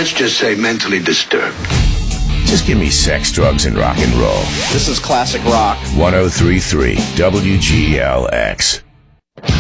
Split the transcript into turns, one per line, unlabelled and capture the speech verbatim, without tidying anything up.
Let's just say mentally disturbed.
Just give me sex, drugs, and rock and roll.
This is classic rock.
one oh three point three W G L X.